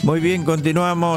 Muy bien, continuamos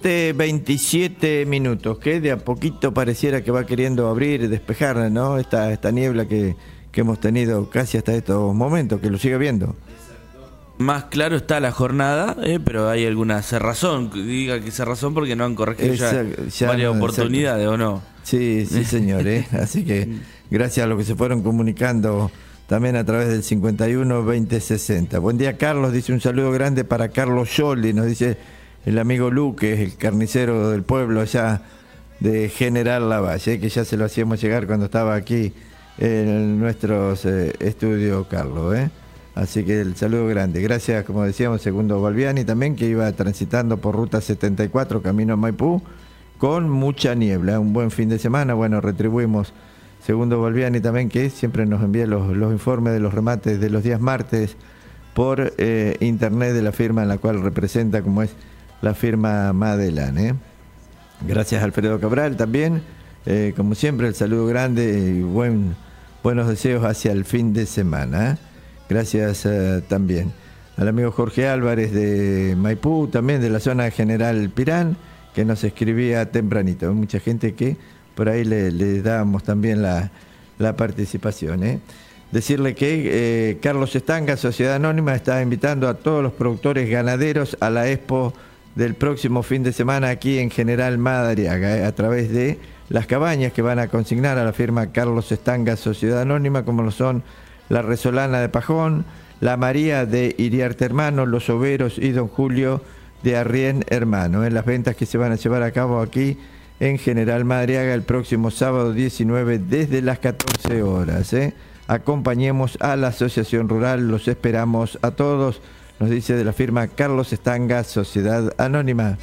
7:27 minutos, que de a poquito pareciera que va queriendo abrir y despejar, ¿no? Esta niebla que hemos tenido casi hasta estos momentos, que lo sigue viendo. Más claro está la jornada, pero hay alguna cerrazón, diga que cerrazón porque no han corregido ya varias oportunidades, ¿o no? Sí, señor, así que gracias a los que se fueron comunicando también a través del 51 20 60. Buen día, Carlos, dice un saludo grande para Carlos Yoldi, nos dice el amigo Luque, el carnicero del pueblo allá de General Lavalle, que ya se lo hacíamos llegar cuando estaba aquí en nuestros estudios, Carlos, Así que el saludo grande. Gracias, como decíamos, Segundo Balbiani también, que iba transitando por Ruta 74, camino a Maipú, con mucha niebla. Un buen fin de semana. Bueno, retribuimos Segundo Balbiani también, que siempre nos envía los informes de los remates de los días martes por internet de la firma en la cual representa, como es la firma Madelán. Gracias, Alfredo Cabral también. Como siempre, el saludo grande y buenos deseos hacia el fin de semana. Gracias también al amigo Jorge Álvarez de Maipú, también de la zona General Pirán, que nos escribía tempranito. Hay mucha gente que por ahí le dábamos también la participación. Decirle que Carlos Estanga, Sociedad Anónima, está invitando a todos los productores ganaderos a la expo del próximo fin de semana aquí en General Madariaga, a través de las cabañas que van a consignar a la firma Carlos Estanga, Sociedad Anónima, como lo son la Resolana de Pajón, la María de Iriarte Hermano, los Overos y Don Julio de Arrién Hermano, en las ventas que se van a llevar a cabo aquí en General Madariaga el próximo sábado 19 desde las 14 horas. Acompañemos a la Asociación Rural, los esperamos a todos, nos dice de la firma Carlos Estanga, Sociedad Anónima.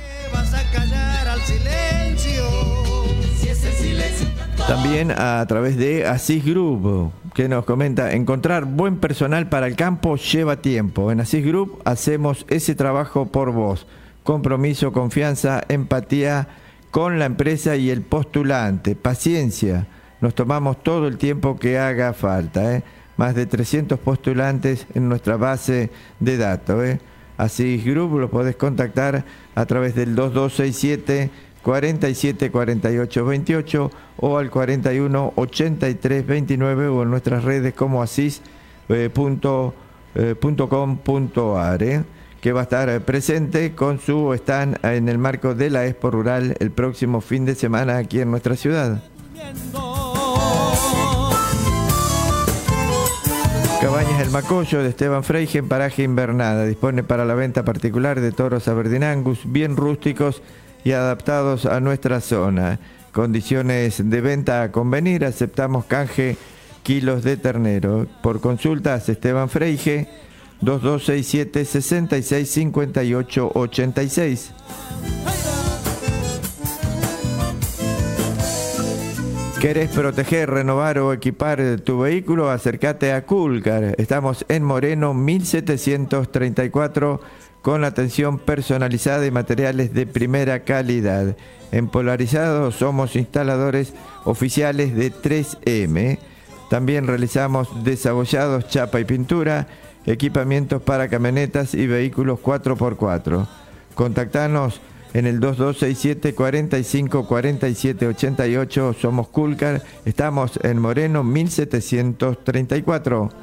También a través de Asís Group, que nos comenta: encontrar buen personal para el campo lleva tiempo. En Asís Group hacemos ese trabajo por vos. Compromiso, confianza, empatía con la empresa y el postulante. Paciencia. Nos tomamos todo el tiempo que haga falta. Más de 300 postulantes en nuestra base de datos. Asís Group lo podés contactar a través del 2267 47 48 28 o al 41 83 29 o en nuestras redes como asis.com.ar, que va a estar presente con su stand en el marco de la Expo Rural el próximo fin de semana aquí en nuestra ciudad. Cabañas El Macoyo de Esteban Freige en paraje Invernada. Dispone para la venta particular de toros Aberdeen Angus, bien rústicos y adaptados a nuestra zona. Condiciones de venta a convenir, aceptamos canje kilos de ternero. Por consultas, Esteban Freige, 2267 66 58 86. ¿Querés proteger, renovar o equipar tu vehículo? Acércate a Coolcar. Estamos en Moreno 1734 con atención personalizada y materiales de primera calidad. En Polarizado somos instaladores oficiales de 3M. También realizamos desabollados, chapa y pintura, equipamientos para camionetas y vehículos 4x4. Contactanos en el 2267 45 47 88. Somos Coolcar. Estamos en Moreno 1734.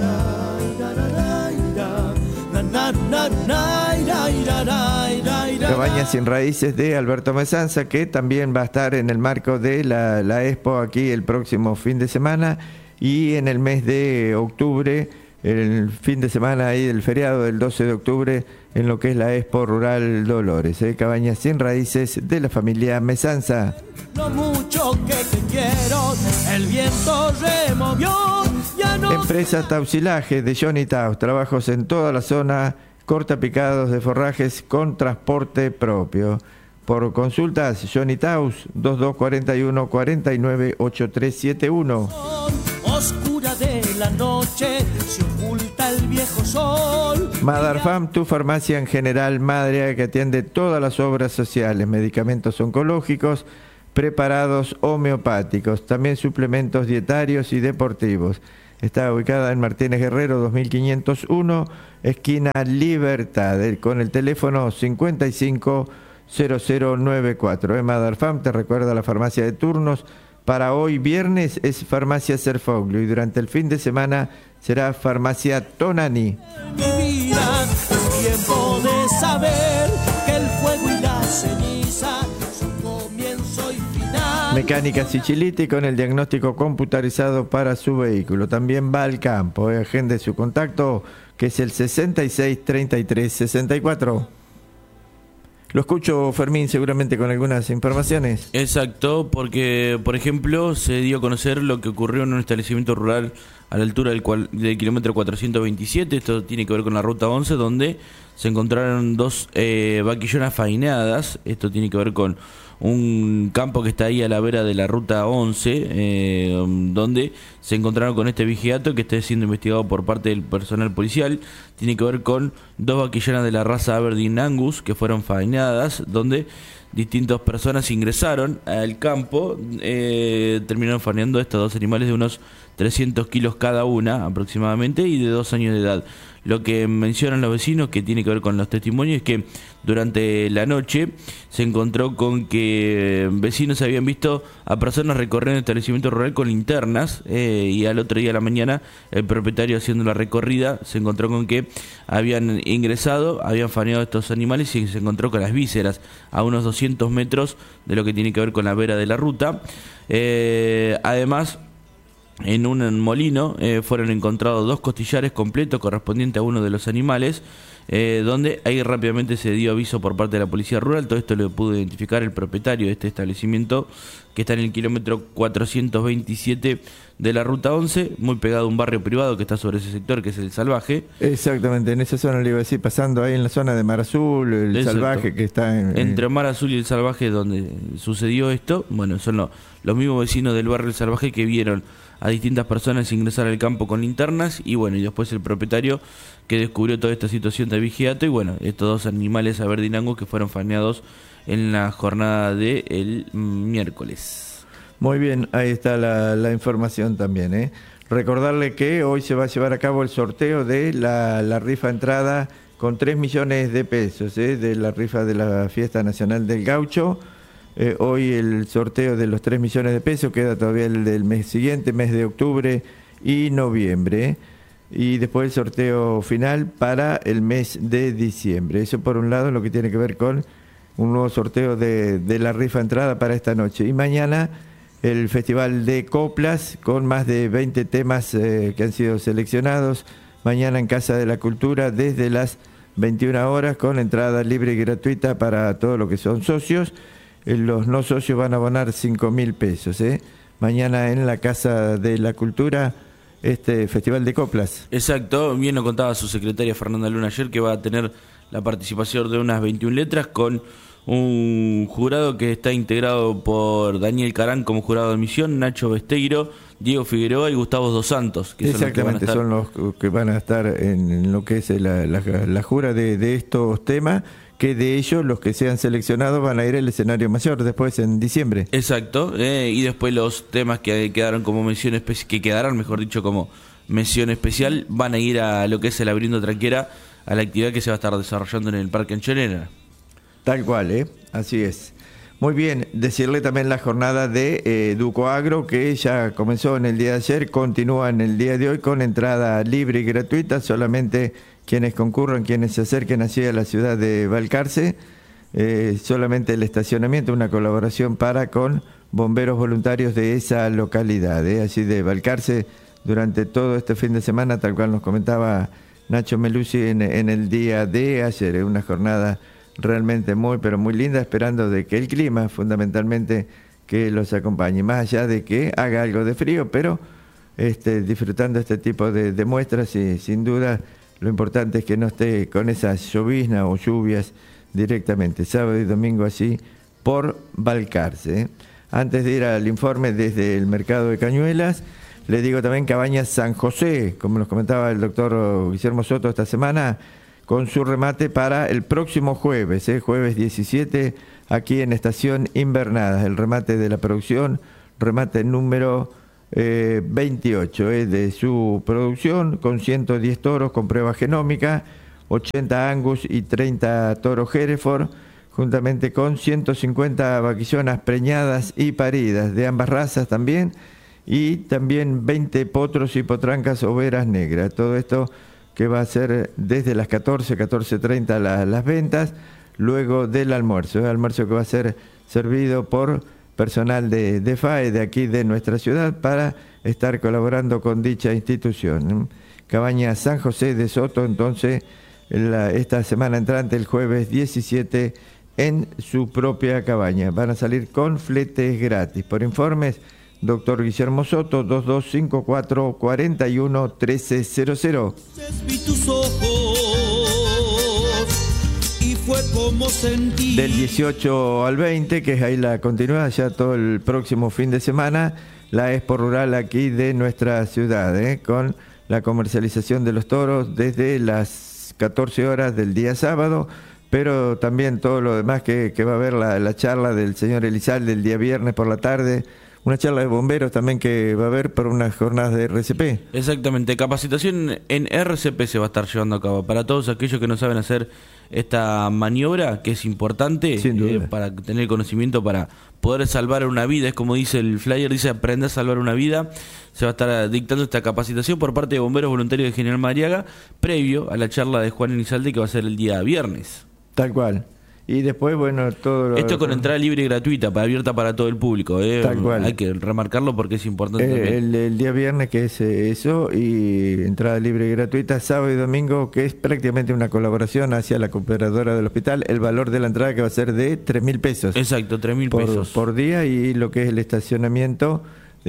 Cabañas sin raíces de Alberto Mesanza, que también va a estar en el marco de la Expo aquí el próximo fin de semana, y en el mes de octubre, el fin de semana ahí del feriado del 12 de octubre, en lo que es la Expo Rural Dolores. Cabañas sin raíces de la familia Mesanza. Lo mucho que te quiero, el viento removió. Empresa Tausilaje de Johnny Taus, trabajos en toda la zona, cortapicados de forrajes con transporte propio. Por consultas, Johnny Taus, 2241 49 8371. Oscura de la noche, se oculta el viejo sol. Madarfam, tu farmacia en General Madariaga, que atiende todas las obras sociales, medicamentos oncológicos, preparados homeopáticos, también suplementos dietarios y deportivos. Está ubicada en Martínez Guerrero 2501, esquina Libertad, con el teléfono 550094. Emma Darfam te recuerda la farmacia de turnos. Para hoy viernes es Farmacia Serfoglio y durante el fin de semana será Farmacia Tonani. Mi vida, es tiempo de saber que el fuego y la ceniza, su comienzo y final. Mecánica Siciliti con el diagnóstico computarizado para su vehículo. También va al campo. Agende su contacto, que es el 663364. Lo escucho, Fermín, seguramente con algunas informaciones. Exacto, porque, por ejemplo, se dio a conocer lo que ocurrió en un establecimiento rural a la altura del kilómetro 427. Esto tiene que ver con la ruta 11, donde se encontraron dos vaquillonas faenadas. Esto tiene que ver con un campo que está ahí a la vera de la ruta 11, donde se encontraron con este vigiato que está siendo investigado por parte del personal policial. Tiene que ver con dos vaquillonas de la raza Aberdeen Angus que fueron faenadas, donde distintas personas ingresaron al campo, terminaron faeneando estos dos animales de unos 300 kilos cada una aproximadamente y de 2 años de edad. Lo que mencionan los vecinos, que tiene que ver con los testimonios, es que durante la noche se encontró con que vecinos habían visto a personas recorriendo el establecimiento rural con linternas, y al otro día a la mañana el propietario, haciendo la recorrida, se encontró con que habían ingresado, habían faeneado estos animales y se encontró con las vísceras a unos 200 metros de lo que tiene que ver con la vera de la ruta. Además, en un molino fueron encontrados 2 costillares completos correspondientes a uno de los animales, donde ahí rápidamente se dio aviso por parte de la policía rural. Todo esto lo pudo identificar el propietario de este establecimiento, que está en el kilómetro 427 de la ruta 11, muy pegado a un barrio privado que está sobre ese sector, que es el Salvaje. Exactamente, en esa zona le iba a decir, pasando ahí en la zona de Mar Azul, el Exacto. Salvaje que está entre Mar Azul y el Salvaje, donde sucedió esto. Bueno, son los mismos vecinos del barrio El Salvaje que vieron a distintas personas ingresar al campo con linternas, y bueno, y después el propietario que descubrió toda esta situación de vigiato, y bueno, estos 2 animales Aberdeen Angus que fueron faeneados en la jornada del miércoles. Muy bien, ahí está la información también. Recordarle que hoy se va a llevar a cabo el sorteo de la rifa entrada con 3 millones de pesos, de la rifa de la Fiesta Nacional del Gaucho. Hoy el sorteo de los 3 millones de pesos, queda todavía el del mes siguiente, mes de octubre y noviembre, y después el sorteo final para el mes de diciembre. Eso por un lado, lo que tiene que ver con un nuevo sorteo de la rifa entrada para esta noche. Y mañana el Festival de Coplas con más de 20 temas que han sido seleccionados, mañana en Casa de la Cultura desde las 21 horas con entrada libre y gratuita para todos los que son socios. Los no socios van a abonar 5.000 pesos. Mañana en la Casa de la Cultura, este Festival de Coplas. Exacto, bien lo contaba su secretaria Fernanda Luna ayer, que va a tener la participación de unas 21 letras con un jurado que está integrado por Daniel Carán como jurado de admisión, Nacho Besteiro, Diego Figueroa y Gustavo Dos Santos. Que exactamente, son los que van a estar en lo que es la jura de estos temas, que de ellos los que sean seleccionados van a ir al escenario mayor después en diciembre. Exacto, y después los temas que quedaron como mención especial, que quedarán, mejor dicho, como mención especial, van a ir a lo que es el Laberinto Tranquera, a la actividad que se va a estar desarrollando en el Parque Anchorena. Tal cual, así es. Muy bien, decirle también la jornada de Duco Agro, que ya comenzó en el día de ayer, continúa en el día de hoy con entrada libre y gratuita, solamente quienes concurran, quienes se acerquen así a la ciudad de Balcarce, solamente el estacionamiento, una colaboración con bomberos voluntarios de esa localidad, así de Balcarce, durante todo este fin de semana, tal cual nos comentaba Nacho Melusi en el día de ayer. Una jornada realmente muy, pero muy linda, esperando de que el clima, fundamentalmente, que los acompañe, más allá de que haga algo de frío, pero disfrutando este tipo de muestras, y sin duda lo importante es que no esté con esas lloviznas o lluvias directamente, sábado y domingo así, por Balcarce. Antes de ir al informe desde el mercado de Cañuelas, le digo también Cabañas San José, como nos comentaba el doctor Guillermo Soto esta semana, con su remate para el próximo jueves, jueves 17, aquí en Estación Invernadas, el remate de la producción, remate número 28 de su producción, con 110 toros con prueba genómica, 80 Angus y 30 toros Hereford, juntamente con 150 vaquillonas preñadas y paridas de ambas razas también, y también 20 potros y potrancas overas negras. Todo esto que va a ser desde las 14:30 las ventas, luego del almuerzo. El almuerzo que va a ser servido por personal de FAE de aquí de nuestra ciudad para estar colaborando con dicha institución. Cabaña San José de Soto, entonces, esta semana entrante, el jueves 17, en su propia cabaña. Van a salir con fletes gratis. Por informes, Dr. Guillermo Soto, 2254-41-1300. Vi tus ojos y fue como sentí. Del 18 al 20, que es ahí la continuidad, ya todo el próximo fin de semana, la Expo Rural aquí de nuestra ciudad, con la comercialización de los toros desde las 14 horas del día sábado, pero también todo lo demás que va a haber, la charla del señor Elizalde el día viernes por la tarde, una charla de bomberos también que va a haber por unas jornadas de RCP. Exactamente, capacitación en RCP se va a estar llevando a cabo para todos aquellos que no saben hacer esta maniobra, que es importante para tener conocimiento, para poder salvar una vida. Es como dice el flyer, dice aprender a salvar una vida. Se va a estar dictando esta capacitación por parte de bomberos voluntarios de General Mariaga, previo a la charla de Juan Elizalde, que va a ser el día viernes. Tal cual. Y después, bueno, todo lo... Esto con entrada libre y gratuita, abierta para todo el público. Tal cual. Hay que remarcarlo porque es importante también. El día viernes, que es eso, y entrada libre y gratuita, sábado y domingo, que es prácticamente una colaboración hacia la cooperadora del hospital. El valor de la entrada que va a ser de 3.000 pesos. Exacto, 3.000 pesos. Por día, y lo que es el estacionamiento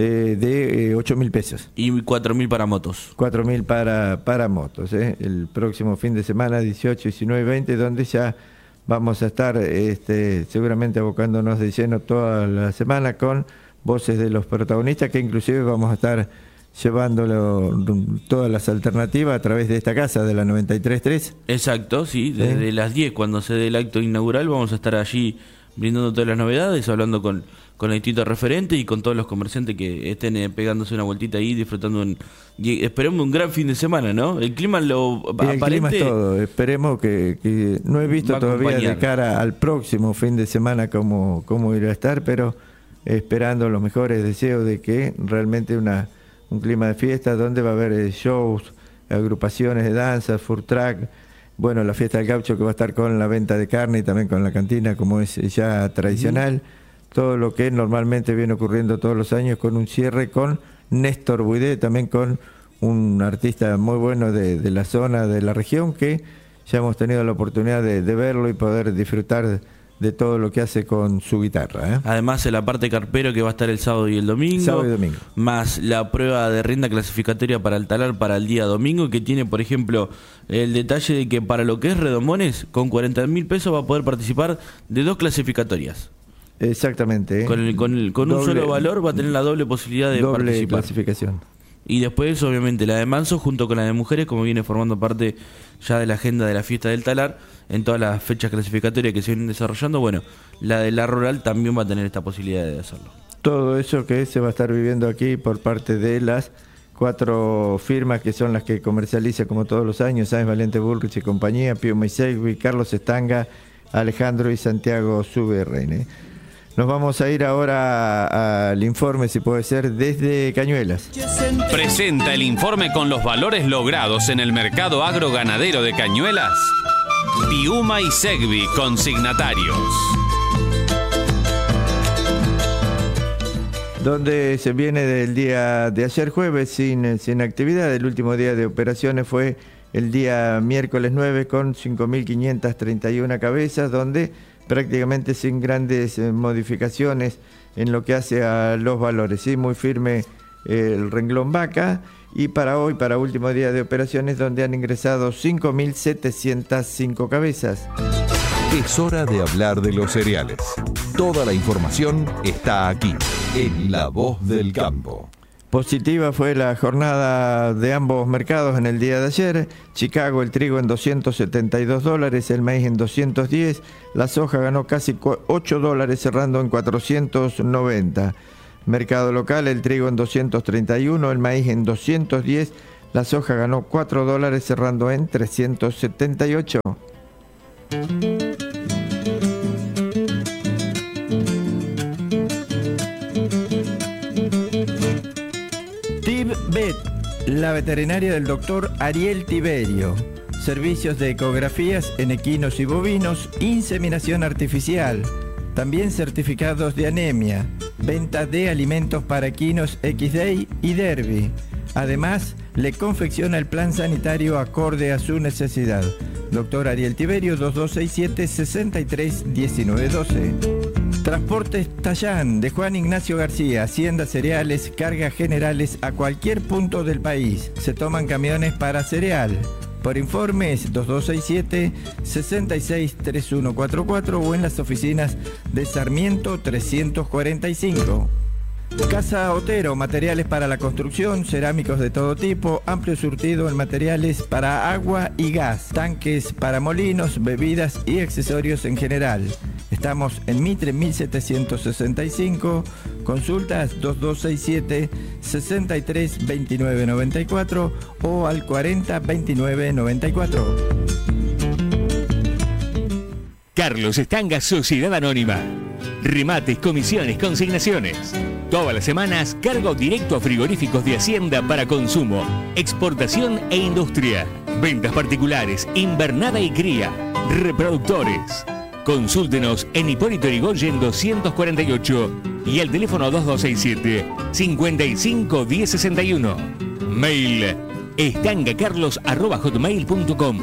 de 8.000 pesos. Y 4.000 para motos. 4.000 para motos. El próximo fin de semana, 18, 19 y 20, donde ya... vamos a estar seguramente abocándonos de lleno toda la semana con voces de los protagonistas, que inclusive vamos a estar llevándolo todas las alternativas a través de esta casa, de la 93.3. Exacto, sí, desde las 10, cuando se dé el acto inaugural, vamos a estar allí brindando todas las novedades, hablando con los distintos referentes y con todos los comerciantes que estén pegándose una vueltita ahí, disfrutando y esperemos un gran fin de semana, ¿no? El clima aparente... El clima es todo, esperemos que no he visto todavía de cara al próximo fin de semana cómo irá a estar, pero esperando los mejores deseos de que realmente un clima de fiesta donde va a haber shows, agrupaciones de danza, food truck, bueno, la fiesta del gaucho que va a estar con la venta de carne y también con la cantina, como es ya tradicional. Todo lo que normalmente viene ocurriendo todos los años, con un cierre con Néstor Buidé, también con un artista muy bueno de la zona, de la región, que ya hemos tenido la oportunidad de verlo y poder disfrutar de todo lo que hace con su guitarra. Además, en la parte carpero, que va a estar el sábado y el domingo. Sábado y domingo. Más la prueba de rienda clasificatoria para el talar para el día domingo, que tiene, por ejemplo, el detalle de que para lo que es redomones, con 40.000 pesos va a poder participar de 2 clasificatorias. Exactamente. Con un solo valor va a tener la doble posibilidad de participar. Clasificación. Y después, obviamente, la de Manso junto con la de mujeres, como viene formando parte ya de la agenda de la fiesta del talar, en todas las fechas clasificatorias que se vienen desarrollando. Bueno, la de la rural también va a tener esta posibilidad de hacerlo. Todo eso que se va a estar viviendo aquí por parte de las 4 firmas que son las que comercializa como todos los años: Sáenz Valente Bullrich y compañía, Piuma y Segui, Carlos Estanga, Alejandro y Santiago Suberreine. Nos vamos a ir ahora al informe, si puede ser, desde Cañuelas. Presenta el informe con los valores logrados en el mercado agroganadero de Cañuelas. Piuma y Segui, consignatarios. Donde se viene del día de ayer jueves sin actividad. El último día de operaciones fue el día miércoles 9 con 5.531 cabezas, donde prácticamente sin grandes modificaciones en lo que hace a los valores. Sí, muy firme el renglón vaca. Y para hoy, para último día de operaciones, donde han ingresado 5.705 cabezas. Es hora de hablar de los cereales. Toda la información está aquí, en La Voz del Campo. Positiva fue la jornada de ambos mercados en el día de ayer. Chicago, el trigo en $272, el maíz en 210, la soja ganó casi $8, cerrando en 490. Mercado local, el trigo en 231, el maíz en 210, la soja ganó $4 cerrando en 378. TibVet, la veterinaria del doctor Ariel Tiberio. Servicios de ecografías en equinos y bovinos, inseminación artificial, también certificados de anemia, venta de alimentos para equinos XDay y Derby. Además, le confecciona el plan sanitario acorde a su necesidad. Doctor Ariel Tiberio, 2267-631912. Transportes Tallán, de Juan Ignacio García, Hacienda Cereales, cargas generales a cualquier punto del país. Se toman camiones para cereal. Por informes, 2267-663144 o en las oficinas de Sarmiento 345. Casa Otero, materiales para la construcción, cerámicos de todo tipo, amplio surtido en materiales para agua y gas, tanques para molinos, bebidas y accesorios en general. Estamos en Mitre 1765, consultas 2267-632994 o al 402994. Carlos Estanga, Sociedad Anónima. Remates, comisiones, consignaciones. Todas las semanas, cargo directo a frigoríficos de Hacienda para consumo, exportación e industria. Ventas particulares, invernada y cría. Reproductores. Consúltenos en Hipólito Yrigoyen 248 y al teléfono 2267-551061. Mail estangacarlos@hotmail.com.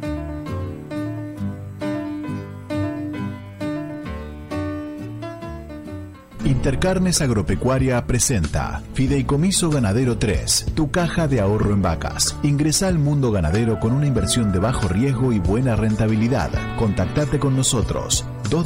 Intercarnes Agropecuaria presenta Fideicomiso Ganadero 3, tu caja de ahorro en vacas. Ingresa al mundo ganadero con una inversión de bajo riesgo y buena rentabilidad. Contactate con nosotros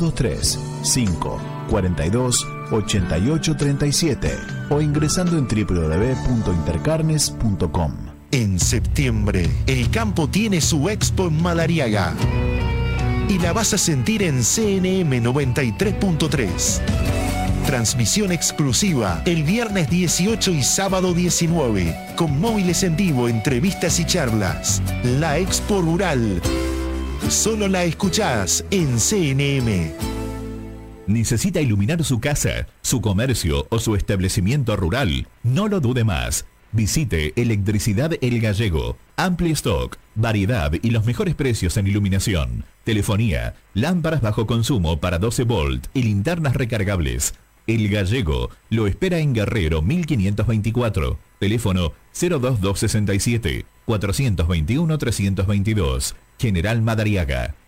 223-542-8837 o ingresando en www.intercarnes.com. En septiembre, el campo tiene su expo en Madariaga y la vas a sentir en CNM 93.3. Transmisión exclusiva el viernes 18 y sábado 19, con móviles en vivo, entrevistas y charlas. La Expo Rural. Solo la escuchás en CNM. ¿Necesita iluminar su casa, su comercio o su establecimiento rural? No lo dude más. Visite Electricidad El Gallego. Amplio stock, variedad y los mejores precios en iluminación, telefonía, lámparas bajo consumo para 12 volt y linternas recargables. El Gallego lo espera en Guerrero 1524. Teléfono 02267 421 322. General Madariaga.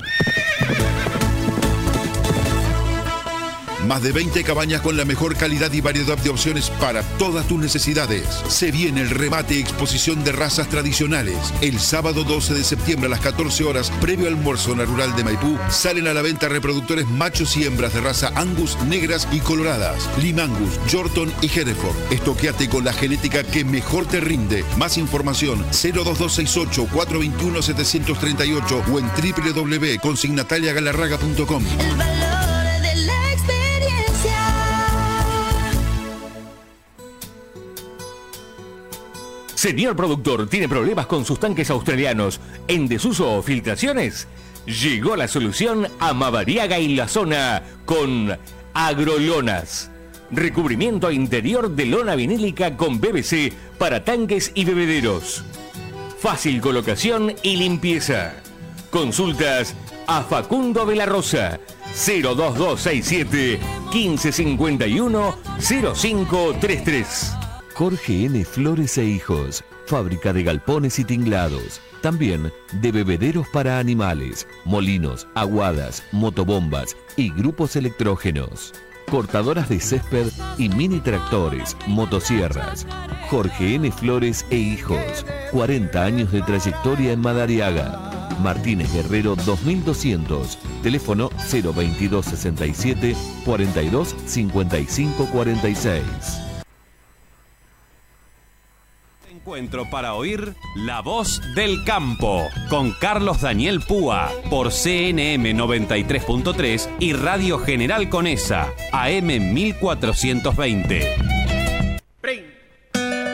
Más de 20 cabañas con la mejor calidad y variedad de opciones para todas tus necesidades. Se viene el remate exposición de razas tradicionales. El sábado 12 de septiembre a las 14 horas, previo almuerzo en la Rural de Maipú, salen a la venta reproductores machos y hembras de raza Angus, negras y coloradas, Limangus, Yorkton y Hereford. Estoqueate con la genética que mejor te rinde. Más información 02268 421 738 o en www.consignataliagalarraga.com. Señor productor, ¿tiene problemas con sus tanques australianos en desuso o filtraciones? Llegó la solución a Madariaga y la zona con Agrolonas. Recubrimiento interior de lona vinílica con PVC para tanques y bebederos. Fácil colocación y limpieza. Consultas a Facundo de la Rosa, 02267 1551 0533. Jorge N. Flores e Hijos, fábrica de galpones y tinglados, también de bebederos para animales, molinos, aguadas, motobombas y grupos electrógenos, cortadoras de césped y mini tractores, motosierras. Jorge N. Flores e Hijos, 40 años de trayectoria en Madariaga. Martínez Guerrero 2200, teléfono 02267 42 55 46. Encuentro para oír La Voz del Campo con Carlos Daniel Púa por CNM 93.3 y Radio General Conesa AM 1420.